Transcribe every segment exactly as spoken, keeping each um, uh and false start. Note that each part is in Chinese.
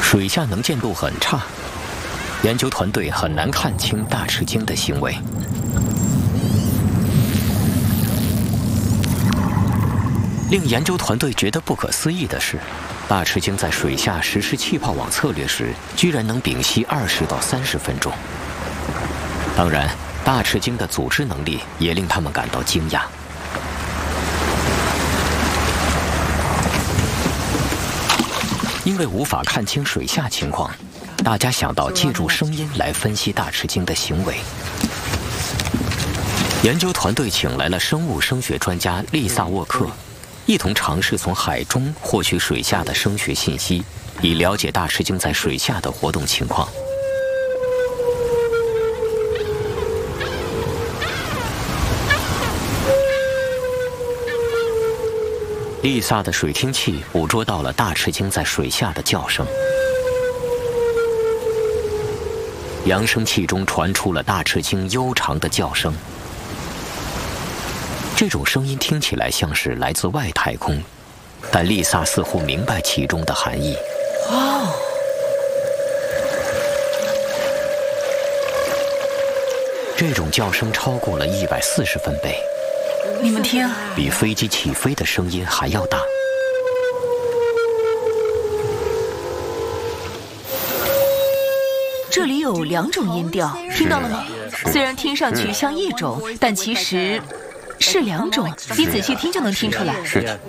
水下能见度很差，研究团队很难看清大翅鲸的行为。令研究团队觉得不可思议的是，大翅鲸在水下实施气泡网策略时，居然能屏息二十到三十分钟。当然，大翅鲸的组织能力也令他们感到惊讶。因为无法看清水下情况，大家想到借助声音来分析大翅鲸的行为。研究团队请来了生物声学专家丽萨沃克，一同尝试从海中获取水下的声学信息，以了解大翅鲸在水下的活动情况。丽萨的水听器捕捉到了大翅鲸在水下的叫声，扬声器中传出了大翅鲸悠长的叫声。这种声音听起来像是来自外太空，但丽萨似乎明白其中的含义。哦，这种叫声超过了一百四十分贝。 你们听， 比飞机起飞的声音还要大。 这里有两种音调，听到了吗？虽然听上去像一种，但其实是两种。你仔细听就能听出来。 是的。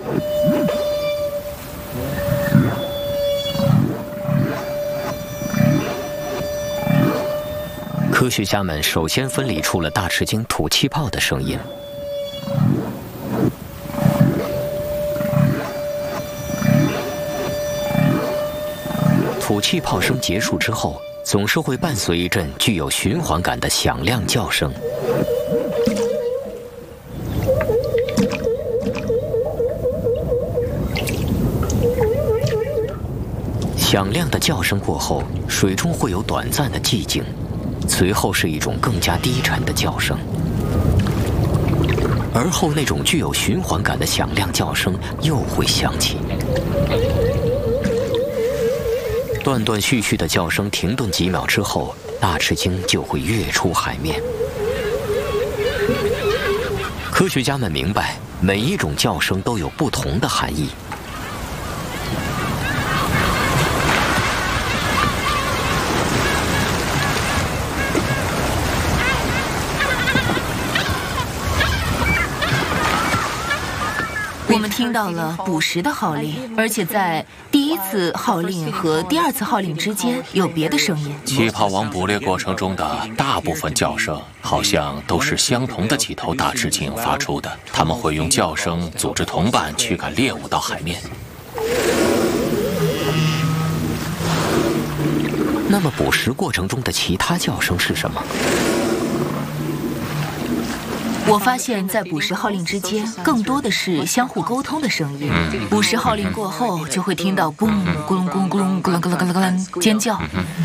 科学家们首先分离出了大翅鲸吐气泡的声音。吐气泡声结束之后，总是会伴随一阵具有循环感的响亮叫声。响亮的叫声过后，水中会有短暂的寂静，随后是一种更加低沉的叫声，而后那种具有循环感的响亮叫声又会响起。断断续续的叫声停顿几秒之后，大翅鲸就会跃出海面。科学家们明白，每一种叫声都有不同的含义。 我们听到了捕食的号令，而且在第一次号令和第二次号令之间有别的声音。 气泡网捕猎过程中的大部分叫声，好像都是相同的几头大翅鲸发出的。他们会用叫声组织同伴驱赶猎物到海面。 那么捕食过程中的其他叫声是什么？ 我发现，在捕食号令之间，更多的是相互沟通的声音。捕食号令过后，就会听到“嘣”“咕隆咕隆咕隆咕隆咕隆咕隆咕隆”尖叫。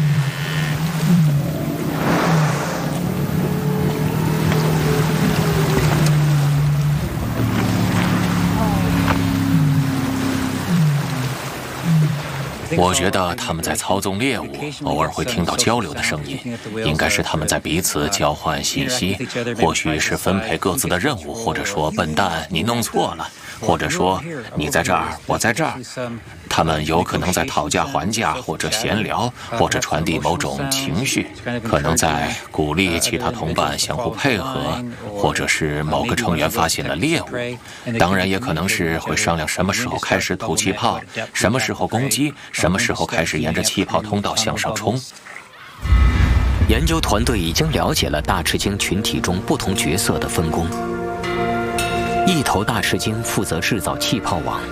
我觉得他们在操纵猎物，偶尔会听到交流的声音，应该是他们在彼此交换信息，或许是分配各自的任务，或者说“笨蛋，你弄错了”，或者说“你在这儿，我在这儿”。他们有可能在讨价还价，或者闲聊，或者传递某种情绪，可能在鼓励其他同伴相互配合，或者是某个成员发现了猎物。当然，也可能是会商量什么时候开始吐气泡，什么时候攻击，什么时候开始沿着气泡通道向上冲。 研究团队已经了解了大翅鲸群体中不同角色的分工。一头大翅鲸负责制造气泡网，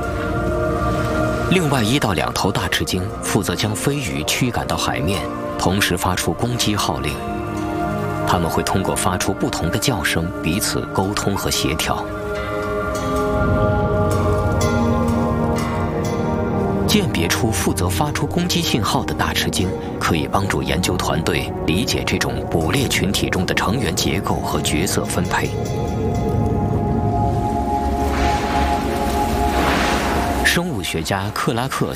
另外一到两头大翅鲸负责将飞鱼驱赶到海面，同时发出攻击号令。它们会通过发出不同的叫声彼此沟通和协调。鉴别出负责发出攻击信号的大翅鲸，可以帮助研究团队理解这种捕猎群体中的成员结构和角色分配。生物学家克拉克